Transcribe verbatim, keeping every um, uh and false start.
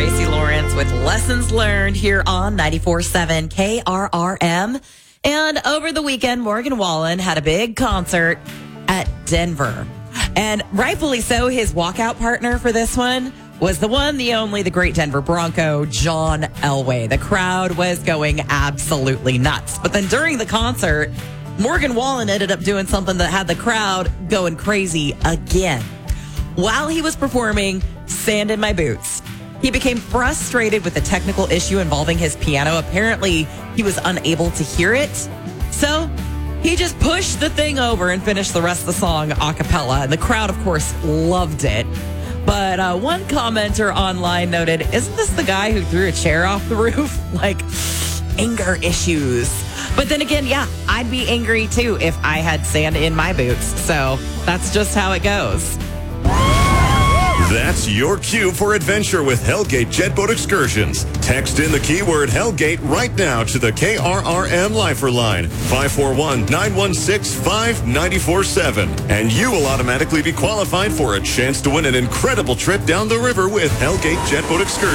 Tracy Lawrence with Lessons Learned here on ninety-four point seven K R R M. And over the weekend, Morgan Wallen had a big concert at Denver. And rightfully so, his walkout partner for this one was the one, the only, the great Denver Bronco, John Elway. The crowd was going absolutely nuts. But then during the concert, Morgan Wallen ended up doing something that had the crowd going crazy again. While he was performing Sand in My Boots, he became frustrated with the technical issue involving his piano. Apparently, he was unable to hear it. So he just pushed the thing over and finished the rest of the song a cappella. And the crowd, of course, loved it. But uh, one commenter online noted, isn't this the guy who threw a chair off the roof? Like, anger issues. But then again, yeah, I'd be angry too if I had sand in my boots. So that's just how it goes. That's your cue for adventure with Hellgate Jet Boat Excursions. Text in the keyword Hellgate right now to the K R R M Lifer line, five four one, nine one six, five nine four seven. And you will automatically be qualified for a chance to win an incredible trip down the river with Hellgate Jet Boat Excursions.